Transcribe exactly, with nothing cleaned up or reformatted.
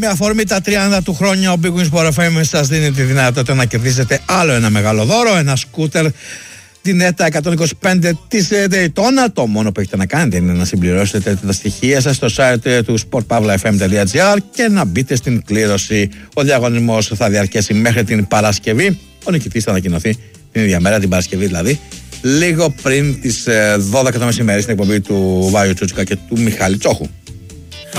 Με αφορμή τα τριάντα του χρόνια, ο Big Wings Sport εφ εμ σας δίνει τη δυνατότητα να κερδίσετε άλλο ένα μεγάλο δώρο, ένα σκούτερ την ΕΤΑ εκατόν είκοσι πέντε της Daytona. Το μόνο που έχετε να κάνετε είναι να συμπληρώσετε τα στοιχεία σας στο site του sport pavla f m dot g r και να μπείτε στην κλήρωση. Ο διαγωνισμός θα διαρκέσει μέχρι την Παρασκευή. Ο νικητής θα ανακοινωθεί την ίδια μέρα, την Παρασκευή δηλαδή, λίγο πριν τις δώδεκα το μεσημέρι, στην εκπομπή του Βάιου Τσούτσικα και του Μιχάλη Τσόχου.